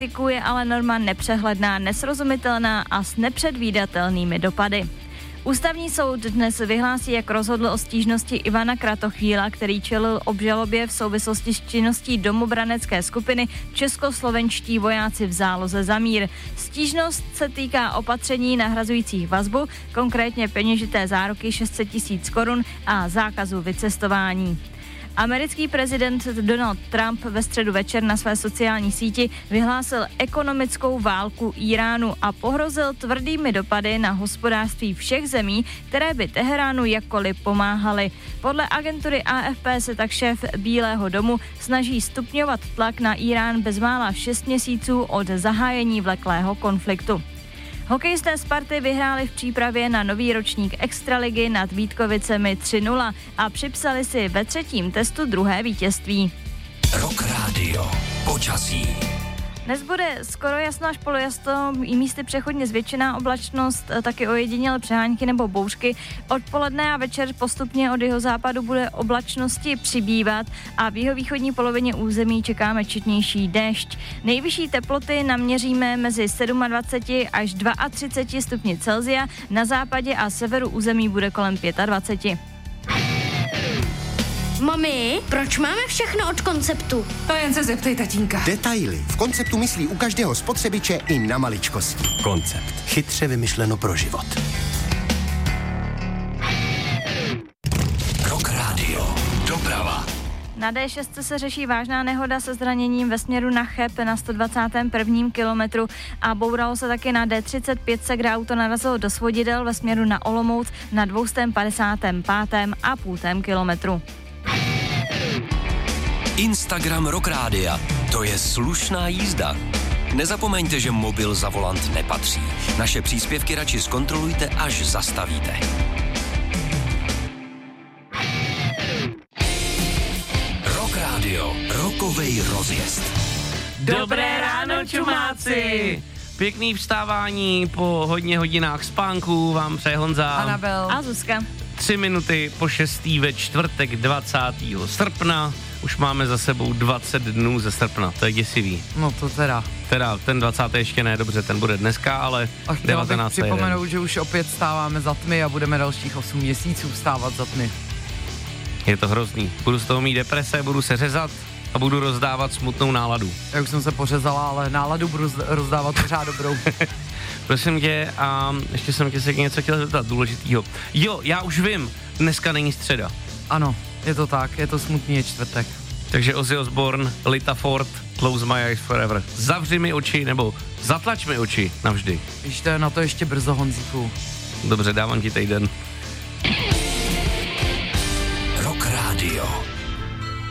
je ale norma nepřehledná, nesrozumitelná a s nepředvídatelnými dopady. Ústavní soud dnes vyhlásí, jak rozhodl o stížnosti Ivana Kratochvíla, který čelil obžalobě v souvislosti s činností domobranecké skupiny Českoslovenští vojáci v záloze za mír. Stížnost se týká opatření nahrazujících vazbu, konkrétně peněžité záruky 600 000 korun a zákazu vycestování. Americký prezident Donald Trump ve středu večer na své sociální síti vyhlásil ekonomickou válku Íránu a pohrozil tvrdými dopady na hospodářství všech zemí, které by Teheránu jakkoliv pomáhaly. Podle agentury AFP se tak šéf Bílého domu snaží stupňovat tlak na Írán bezmála 6 měsíců od zahájení vleklého konfliktu. Hokejisté Sparty vyhráli v přípravě na nový ročník Extraligy nad Vítkovicemi 3-0 a připsali si ve třetím testu druhé vítězství. Rock Radio. Počasí. Dnes bude skoro jasno až polojasno, i místy přechodně zvětšená oblačnost, taky ojedinělé přehánky nebo bouřky. Odpoledne a večer postupně od jihozápadu bude oblačnosti přibývat a v jihovýchodní polovině území čekáme četnější déšť. Nejvyšší teploty naměříme mezi 27 až 32 stupni Celsia, na západě a severu území bude kolem 25. Mami, proč máme všechno od Konceptu? To jen se zeptej tatínka. Detaily. V Konceptu myslí u každého spotřebiče i na maličkosti. Koncept. Chytře vymyšleno pro život. Rock Radio. Doprava. Na D6 se řeší vážná nehoda se zraněním ve směru na Cheb na 121. kilometru a bouralo se taky na D35, kde auto narazilo do svodidel ve směru na Olomouc na 255,5 kilometru. Instagram Rock Rádia. To je slušná jízda. Nezapomeňte, že mobil za volant nepatří. Naše příspěvky radši zkontrolujte, až zastavíte. Rock Radio. Rokovej rozjezd. Dobré ráno, čumáci! Pěkný vstávání po hodně hodinách spánku vám přeje Honza. Anabel. A Zuzka. 3 minuty po 6. ve čtvrtek 20. srpna. Už máme za sebou 20 dnů ze srpna, to je děsivý. No to teda. Teda ten 20. ještě ne, dobře, ten bude dneska, ale A chtěla 19. bych připomenout, že už opět stáváme za tmy a budeme dalších 8 měsíců vstávat za tmy. Je to hrozný. Budu z toho mít deprese, budu se řezat a budu rozdávat smutnou náladu. Já už jsem se pořezala, ale náladu budu rozdávat pořád dobrou. Prosím tě, a ještě jsem tě se něco chtěl zeptat důležitýho. Jo, já už vím, dneska není středa. Ano, je to tak, je to smutný, je čtvrtek. Takže Ozzy Osbourne, Lita Ford, Close My Eyes Forever. Zavři mi oči, nebo zatlač mi oči navždy. Víš, to je na to ještě brzo, Honzíku. Dobře, dávám ti týden. Rock Radio.